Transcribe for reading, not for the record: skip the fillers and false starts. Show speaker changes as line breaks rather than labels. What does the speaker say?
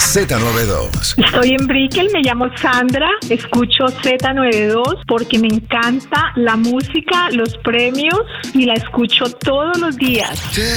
Z92.
Estoy en Brickell, me llamo Sandra, escucho Z92 porque me encanta la música, los premios y la escucho todos los días.